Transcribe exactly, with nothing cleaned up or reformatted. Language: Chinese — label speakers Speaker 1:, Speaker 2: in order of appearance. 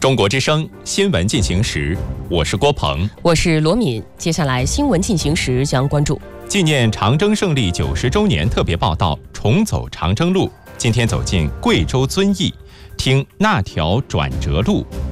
Speaker 1: 中国之声新闻进行时，我是郭鹏，
Speaker 2: 我是罗敏。接下来新闻进行时将关注
Speaker 1: 纪念长征胜利九十周年特别报道，重走长征路。今天走进贵州遵义，听那条转折路，